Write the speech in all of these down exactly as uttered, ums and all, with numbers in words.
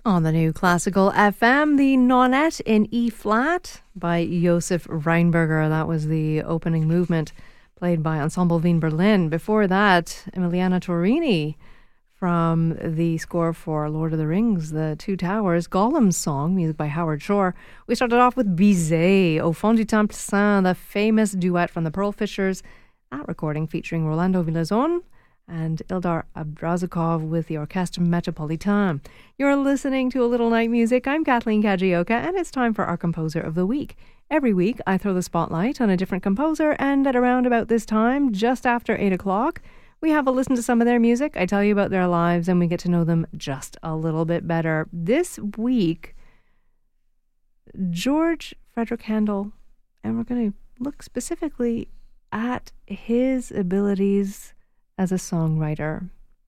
On the new Classical F M, the Nonette in E-flat by Josef Reinberger. That was the opening movement played by Ensemble Wien Berlin. Before that, Emiliana Torrini from the score for Lord of the Rings, The Two Towers, Gollum's Song, music by Howard Shore. We started off with Bizet, Au fond du Temple Saint, the famous duet from the Pearl Fishers. That recording featuring Rolando Villazon and Ildar Abrazakov with the Orchestre Metropolitain. You're listening to A Little Night Music. I'm Kathleen Kajioka, and it's time for our Composer of the Week. Every week, I throw the spotlight on a different composer, and at around about this time, just after eight o'clock, we have a listen to some of their music. I tell you about their lives, and we get to know them just a little bit better. This week, George Frederick Handel, and we're going to look specifically at his abilities as a songwriter.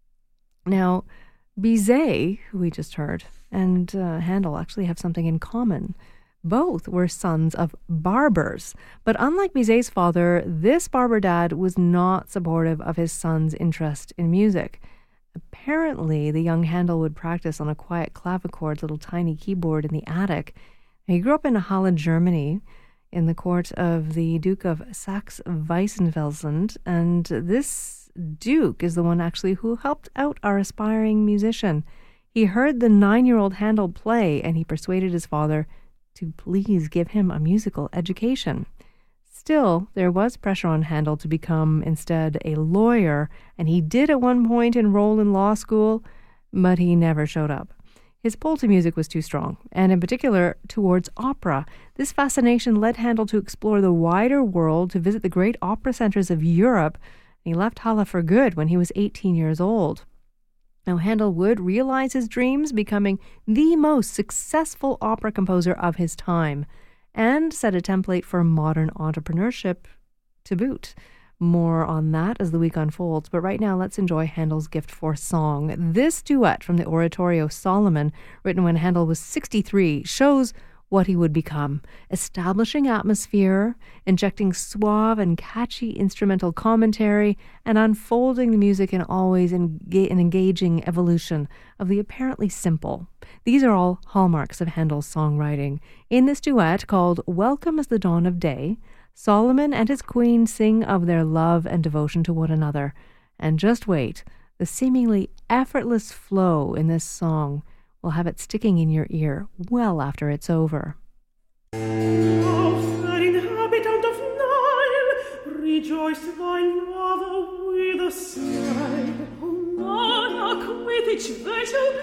Now, Bizet, who we just heard, and uh, Handel actually have something in common. Both were sons of barbers, but unlike Bizet's father, this barber dad was not supportive of his son's interest in music. Apparently, the young Handel would practice on a quiet clavichord, little tiny keyboard in the attic. He grew up in Halle, Germany, in the court of the Duke of Saxe-Weissenfels, and this Duke is the one actually who helped out our aspiring musician. He heard the nine-year-old Handel play, and he persuaded his father to please give him a musical education. Still, there was pressure on Handel to become instead a lawyer, and he did at one point enroll in law school, but he never showed up. His pull to music was too strong, and in particular towards opera. This fascination led Handel to explore the wider world, to visit the great opera centers of Europe. He left Halle for good when he was eighteen years old. Now, Handel would realize his dreams, becoming the most successful opera composer of his time, and set a template for modern entrepreneurship to boot. More on that as the week unfolds, but right now let's enjoy Handel's gift for song. This duet from the oratorio Solomon, written when Handel was sixty-three, shows what he would become, establishing atmosphere, injecting suave and catchy instrumental commentary, and unfolding the music in always enga- an engaging evolution of the apparently simple. These are all hallmarks of Handel's songwriting. In this duet, called Welcome as the Dawn of Day, Solomon and his queen sing of their love and devotion to one another. And just wait, the seemingly effortless flow in this song will have it sticking in your ear well after it's over. Oh, fair inhabitant of Nile, rejoice thy lover with a smile. O monarch with each virtue